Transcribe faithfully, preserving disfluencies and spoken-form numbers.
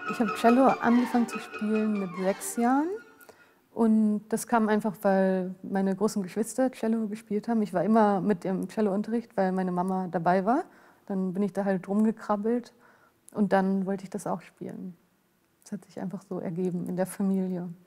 Ich habe Cello angefangen zu spielen mit sechs Jahren. Und das kam einfach, weil meine großen Geschwister Cello gespielt haben. Ich war immer mit im Cellounterricht, weil meine Mama dabei war. Dann bin ich da halt rumgekrabbelt und dann wollte ich das auch spielen. Das hat sich einfach so ergeben in der Familie.